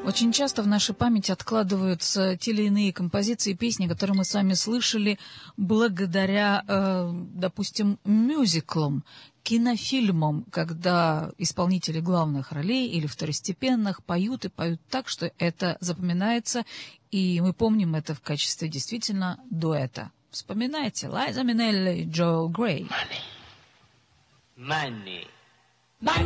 Очень часто в нашей памяти откладываются те или иные композиции и песни, которые мы с вами слышали благодаря, допустим, мюзиклам, кинофильмам, когда исполнители главных ролей или второстепенных поют и поют так, что это запоминается, и мы помним это в качестве действительно дуэта. Вспоминайте, Лайза Минелли и Джоэл Грей. Money.